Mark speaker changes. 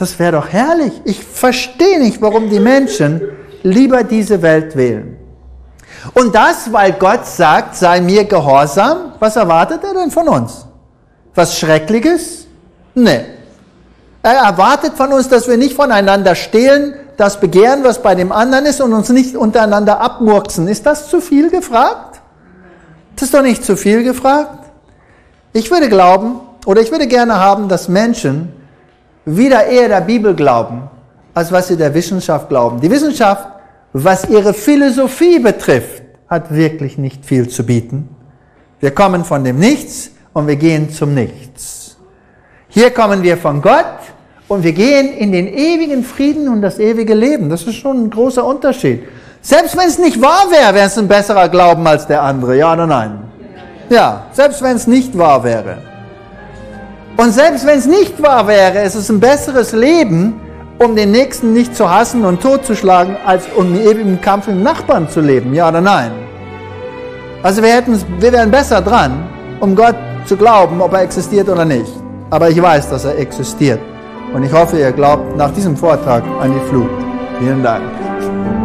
Speaker 1: Das wäre doch herrlich. Ich verstehe nicht, warum die Menschen lieber diese Welt wählen. Und das, weil Gott sagt, sei mir gehorsam. Was erwartet er denn von uns? Was Schreckliches? Nee. Er erwartet von uns, dass wir nicht voneinander stehlen, das begehren, was bei dem anderen ist und uns nicht untereinander abmurksen. Ist das zu viel gefragt? Das ist doch nicht zu viel gefragt. Ich würde glauben, oder ich würde gerne haben, dass Menschen wieder eher der Bibel glauben, als was sie der Wissenschaft glauben. Die Wissenschaft, was ihre Philosophie betrifft, hat wirklich nicht viel zu bieten. Wir kommen von dem Nichts und wir gehen zum Nichts. Hier kommen wir von Gott und wir gehen in den ewigen Frieden und das ewige Leben. Das ist schon ein großer Unterschied. Selbst wenn es nicht wahr wäre, wäre es ein besserer Glauben als der andere. Ja oder nein? Ja, selbst wenn es nicht wahr wäre. Und selbst wenn es nicht wahr wäre, ist es ein besseres Leben, um den Nächsten nicht zu hassen und totzuschlagen, als um im ewigen Kampf mit dem Nachbarn zu leben. Ja oder nein? Also wir wären besser dran, um Gott zu glauben, ob er existiert oder nicht. Aber ich weiß, dass er existiert. Und ich hoffe, ihr glaubt nach diesem Vortrag an die Flut. Vielen Dank.